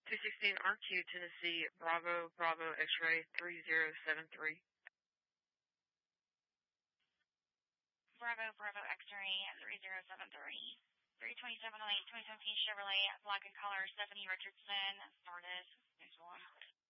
216 RQ, Tennessee, Bravo, Bravo, X-ray 3073. Bravo, Bravo, X-ray 3073. 32708, 2017 Chevrolet, black in color, Stephanie Richardson, started. Next one.